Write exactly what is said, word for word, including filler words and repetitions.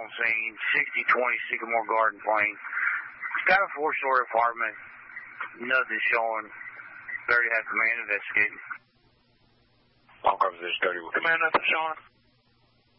on scene, sixty twenty Sycamore Garden Plain. It's got a four-story apartment. Nothing showing. thirty had command investigating. Long cover this thirty with command, nothing showing.